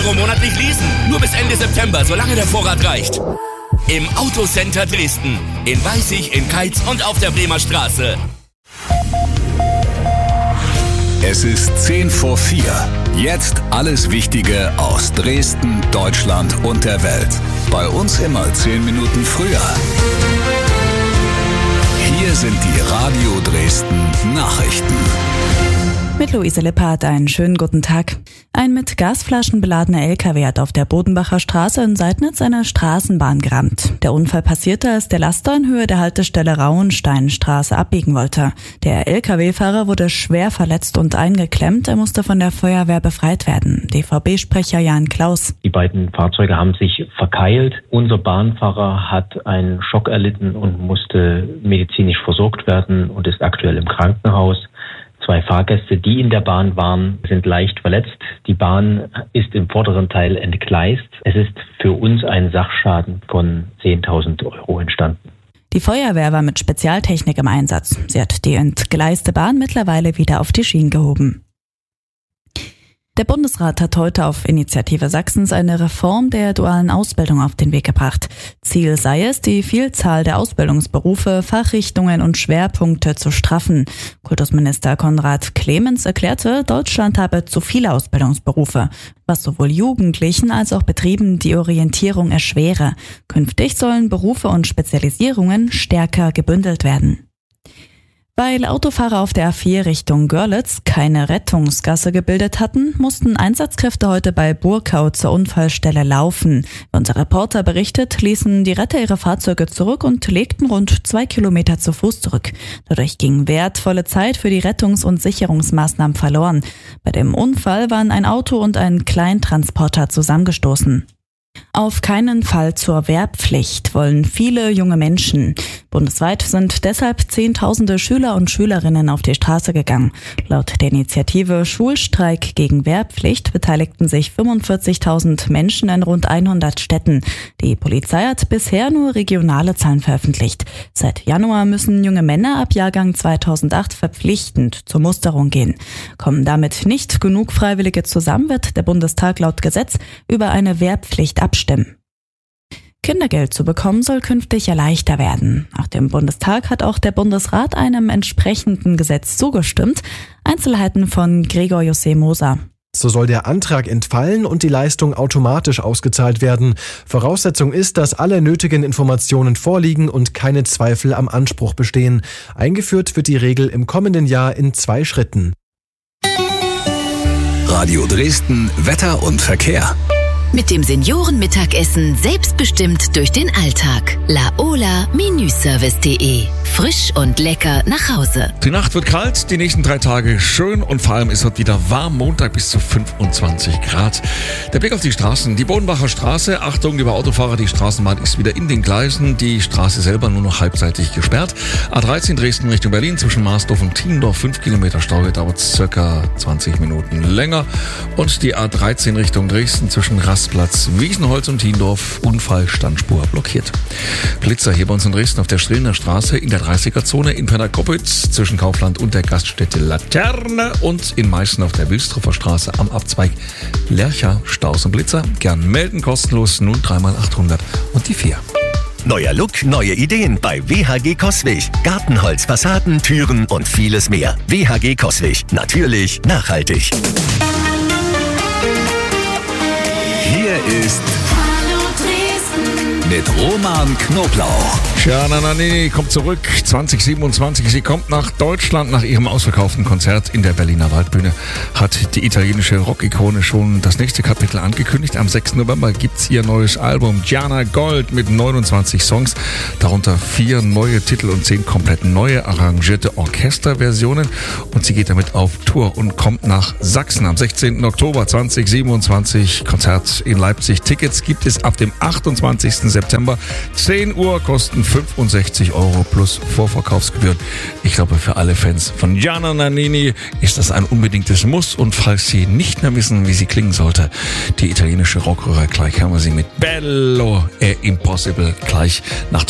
€ monatlich leasen. Nur bis Ende September, solange der Vorrat reicht. Im Autocenter Dresden. In Weißig, in Keitz und auf der Bremer Straße. Es ist 3:10. Jetzt alles Wichtige aus Dresden, Deutschland und der Welt. Bei uns immer 10 Minuten früher. Hier sind die Radio Dresden Nachrichten. Mit Luise Lippert einen schönen guten Tag. Ein mit Gasflaschen beladener LKW hat auf der Bodenbacher Straße in Seidnitz eine Straßenbahn gerammt. Der Unfall passierte, als der Laster in Höhe der Haltestelle Rauensteinstraße abbiegen wollte. Der LKW-Fahrer wurde schwer verletzt und eingeklemmt. Er musste von der Feuerwehr befreit werden. DVB-Sprecher Jan Klaus. Die beiden Fahrzeuge haben sich verkeilt. Unser Bahnfahrer hat einen Schock erlitten und musste medizinisch versorgt werden und ist aktuell im Krankenhaus. 2 Fahrgäste, die in der Bahn waren, sind leicht verletzt. Die Bahn ist im vorderen Teil entgleist. Es ist für uns ein Sachschaden von 10.000 € entstanden. Die Feuerwehr war mit Spezialtechnik im Einsatz. Sie hat die entgleiste Bahn mittlerweile wieder auf die Schienen gehoben. Der Bundesrat hat heute auf Initiative Sachsens eine Reform der dualen Ausbildung auf den Weg gebracht. Ziel sei es, die Vielzahl der Ausbildungsberufe, Fachrichtungen und Schwerpunkte zu straffen. Kultusminister Konrad Clemens erklärte, Deutschland habe zu viele Ausbildungsberufe, was sowohl Jugendlichen als auch Betrieben die Orientierung erschwere. Künftig sollen Berufe und Spezialisierungen stärker gebündelt werden. Weil Autofahrer auf der A4 Richtung Görlitz keine Rettungsgasse gebildet hatten, mussten Einsatzkräfte heute bei Burkau zur Unfallstelle laufen. Wie unser Reporter berichtet, ließen die Retter ihre Fahrzeuge zurück und legten rund 2 Kilometer zu Fuß zurück. Dadurch ging wertvolle Zeit für die Rettungs- und Sicherungsmaßnahmen verloren. Bei dem Unfall waren ein Auto und ein Kleintransporter zusammengestoßen. Auf keinen Fall zur Wehrpflicht wollen viele junge Menschen. Bundesweit sind deshalb Zehntausende Schüler und Schülerinnen auf die Straße gegangen. Laut der Initiative Schulstreik gegen Wehrpflicht beteiligten sich 45.000 Menschen in rund 100 Städten. Die Polizei hat bisher nur regionale Zahlen veröffentlicht. Seit Januar müssen junge Männer ab Jahrgang 2008 verpflichtend zur Musterung gehen. Kommen damit nicht genug Freiwillige zusammen, wird der Bundestag laut Gesetz über eine Wehrpflicht abstimmen. Kindergeld zu bekommen soll künftig ja leichter werden. Nach dem Bundestag hat auch der Bundesrat einem entsprechenden Gesetz zugestimmt. Einzelheiten von Gregor José Moser. So soll der Antrag entfallen und die Leistung automatisch ausgezahlt werden. Voraussetzung ist, dass alle nötigen Informationen vorliegen und keine Zweifel am Anspruch bestehen. Eingeführt wird die Regel im kommenden Jahr in 2 Schritten. Radio Dresden, Wetter und Verkehr. Mit dem Seniorenmittagessen selbstbestimmt durch den Alltag. Laola-Menüservice.de. Frisch und lecker nach Hause. Die Nacht wird kalt, die nächsten 3 Tage schön und vor allem ist es wieder warm. Montag bis zu 25 Grad. Der Blick auf die Straßen. Die Bodenbacher Straße. Achtung, liebe Autofahrer, die Straßenbahn ist wieder in den Gleisen. Die Straße selber nur noch halbseitig gesperrt. A13 Dresden Richtung Berlin zwischen Marsdorf und Tiendorf. 5 Kilometer Stau, dauert circa 20 Minuten länger. Und die A13 Richtung Dresden zwischen Rastplatz Wiesenholz und Tiendorf. Unfallstandspur blockiert. Blitzer hier bei uns in Dresden auf der Strehlener Straße in der 30er-Zone in Pennerkoppitz zwischen Kaufland und der Gaststätte Laterne und in Meißen auf der Wilstroffer Straße am Abzweig Lercha. Staus und Blitzer. Gern melden, kostenlos 03800 und die 4. Neuer Look, neue Ideen bei WHG Coswig. Gartenholz, Fassaden, Türen und vieles mehr. WHG Coswig. Natürlich nachhaltig. Hier ist mit Roman Knoblauch. Gianna Nannini kommt zurück 2027. Sie kommt nach Deutschland. Nach ihrem ausverkauften Konzert in der Berliner Waldbühne hat die italienische Rockikone schon das nächste Kapitel angekündigt. Am 6. November gibt's ihr neues Album Gianna Gold mit 29 Songs, darunter 4 neue Titel und 10 komplett neue arrangierte Orchesterversionen. Und sie geht damit auf Tour und kommt nach Sachsen am 16. Oktober 2027. Konzert in Leipzig. Tickets gibt es ab dem 28. September. 10 Uhr, kosten 65 € plus Vorverkaufsgebühren. Ich glaube, für alle Fans von Gianna Nannini ist das ein unbedingtes Muss. Und falls Sie nicht mehr wissen, wie sie klingen sollte, die italienische Rockröhre, gleich haben wir sie mit Bello e Impossible gleich nach